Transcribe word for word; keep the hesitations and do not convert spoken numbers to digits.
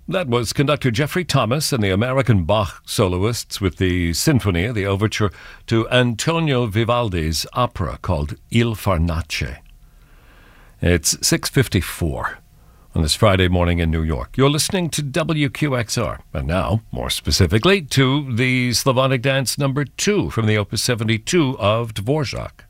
That was conductor Jeffrey Thomas and the American Bach soloists with the Sinfonia, the overture to Antonio Vivaldi's opera called Il Farnace. It's six fifty-four on this Friday morning in New York. You're listening to W Q X R, and now, more specifically, to the Slavonic Dance number two from the Opus seventy-two of Dvorak.